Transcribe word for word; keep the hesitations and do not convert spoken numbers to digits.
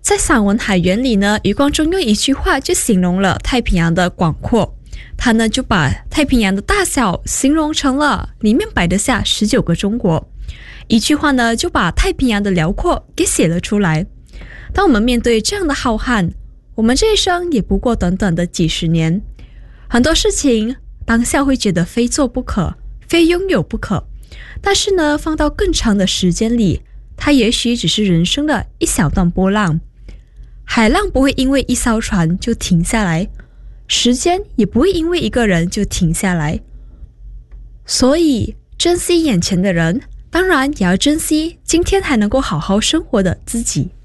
在散文海源里呢，余光中用一句话就形容了太平洋的广阔，他呢就把太平洋的大小形容成了里面摆得下十九个中国，一句话呢就把太平洋的辽阔给写了出来。当我们面对这样的浩瀚，我们这一生也不过短短的几十年，很多事情当下会觉得非做不可，非拥有不可，但是呢放到更长的时间里，它也许只是人生的一小段波浪。海浪不会因为一艘船就停下来，时间也不会因为一个人就停下来。所以珍惜眼前的人，当然也要珍惜今天还能够好好生活的自己。